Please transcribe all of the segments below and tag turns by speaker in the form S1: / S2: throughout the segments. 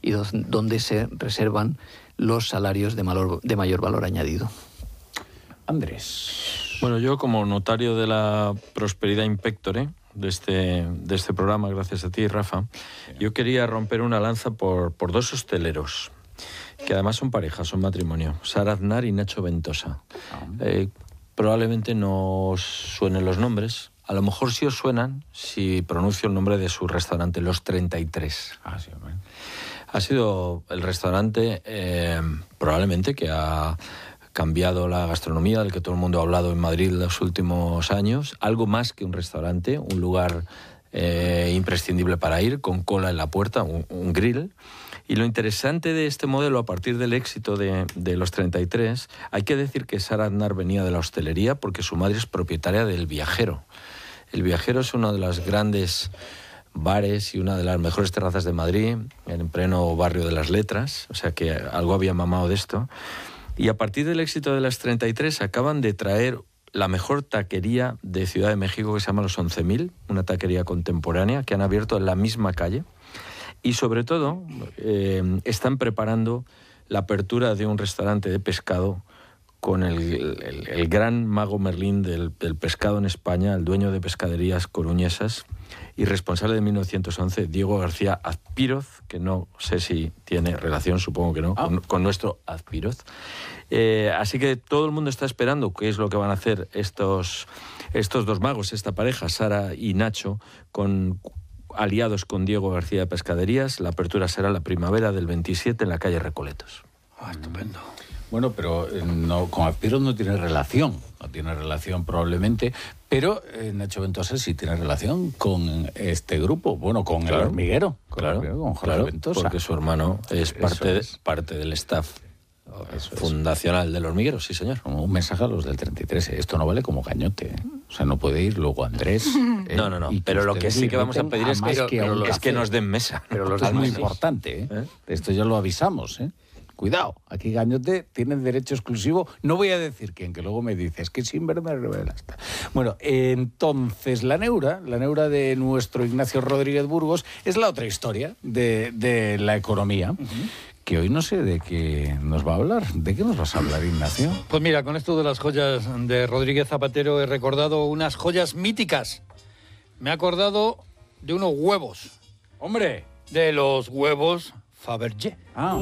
S1: y donde se reservan los salarios de mayor valor añadido.
S2: Andrés.
S3: Bueno, yo como notario de la prosperidad in pectore de este programa, gracias a ti, Rafa, yo quería romper una lanza por dos hosteleros, que además son pareja, son matrimonio, Sara Aznar y Nacho Ventosa. Probablemente no os suenen los nombres, a lo mejor sí os suenan si pronuncio el nombre de su restaurante, Los 33.
S2: Sí, hombre.
S3: Ha sido el restaurante probablemente que ha cambiado la gastronomía, del que todo el mundo ha hablado en Madrid en los últimos años, algo más que un restaurante, un lugar imprescindible para ir, con cola en la puerta, un grill. Y lo interesante de este modelo, a partir del éxito de Los 33, hay que decir que Sara Aznar venía de la hostelería porque su madre es propietaria del Viajero. El Viajero es uno de los grandes bares y una de las mejores terrazas de Madrid, en pleno barrio de las Letras, o sea que algo había mamado de esto. Y a partir del éxito de Las 33 acaban de traer la mejor taquería de Ciudad de México, que se llama Los 11.000, una taquería contemporánea que han abierto en la misma calle. Y sobre todo están preparando la apertura de un restaurante de pescado con el gran mago Merlín del pescado en España, el dueño de Pescaderías Coruñesas y responsable de 1911, Diego García Azpiroz, que no sé si tiene relación, supongo que no, con nuestro Azpiroz. Así que todo el mundo está esperando qué es lo que van a hacer estos dos magos, esta pareja, Sara y Nacho, aliados con Diego García de Pescaderías. La apertura será la primavera del 27 en la calle Recoletos.
S2: Estupendo. Bueno, pero no, con Azpiroz no tiene relación probablemente, pero Nacho Ventosa sí tiene relación con este grupo, bueno, con el hormiguero, con Jorge Ventosa.
S3: Porque su hermano es parte del staff fundacional del hormiguero, sí señor.
S2: Un mensaje a los del 33, esto no vale como cañote, o sea, no puede ir luego Andrés.
S3: No, pero lo que sí que vamos a pedir es que nos den mesa.
S2: Pero los es muy importante, esto ya lo avisamos, Cuidado, aquí Gañote tiene derecho exclusivo. No voy a decir quién, que luego me dices que sin ver me revelas. Bueno, entonces la neura de nuestro Ignacio Rodríguez Burgos es la otra historia de la economía, que hoy no sé de qué nos va a hablar. ¿De qué nos vas a hablar, Ignacio?
S4: Pues mira, con esto de las joyas de Rodríguez Zapatero he recordado unas joyas míticas. Me he acordado de unos huevos.
S2: ¡Hombre!
S4: De los huevos Fabergé.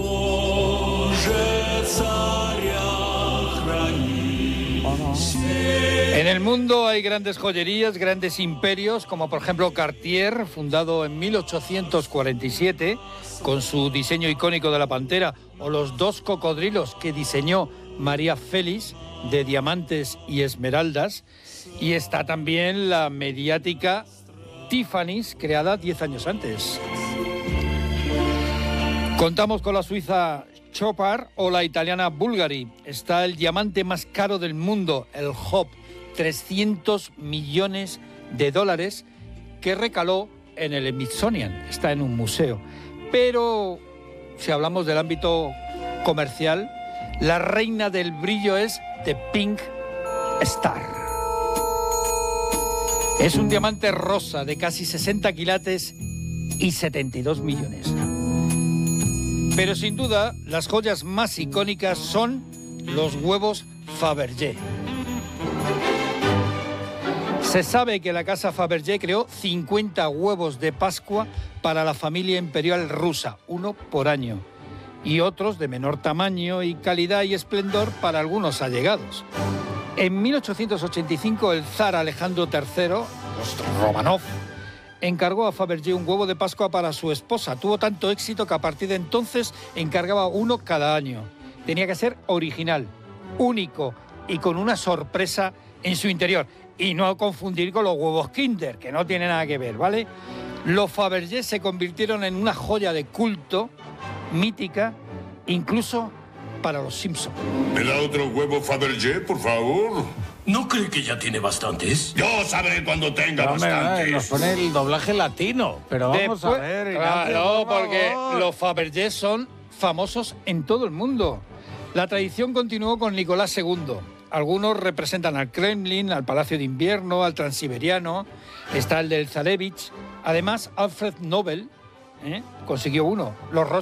S4: En el mundo hay grandes joyerías, grandes imperios, como por ejemplo Cartier, fundado en 1847, con su diseño icónico de la pantera, o los dos cocodrilos que diseñó María Félix, de diamantes y esmeraldas. Y está también la mediática Tiffany's, creada 10 años antes. Contamos con la suiza Chopard o la italiana Bulgari. Está el diamante más caro del mundo, el Hop, 300 millones de dólares, que recaló en el Smithsonian. Está en un museo. Pero si hablamos del ámbito comercial, la reina del brillo es The Pink Star. Es un diamante rosa de casi 60 quilates y 72 millones. Pero sin duda, las joyas más icónicas son los huevos Fabergé. Se sabe que la casa Fabergé creó 50 huevos de Pascua para la familia imperial rusa, uno por año, y otros de menor tamaño y calidad y esplendor para algunos allegados. En 1885, el zar Alejandro III, los Romanov, encargó a Fabergé un huevo de Pascua para su esposa. Tuvo tanto éxito que a partir de entonces encargaba uno cada año. Tenía que ser original, único y con una sorpresa en su interior. Y no confundir con los huevos Kinder, que no tiene nada que ver, ¿vale? Los Fabergé se convirtieron en una joya de culto, mítica, incluso para los Simpson.
S5: ¿Me da otro huevo Fabergé, por favor?
S6: ¿No cree que ya tiene bastantes?
S5: Yo sabré cuando tenga bastantes.
S2: Nos pone el doblaje latino, pero vamos a ver.
S4: Claro, porque los Fabergé son famosos en todo el mundo. La tradición continuó con Nicolás II. Algunos representan al Kremlin, al Palacio de Invierno, al Transiberiano. Está el del Zarevich. Además, Alfred Nobel consiguió uno. Los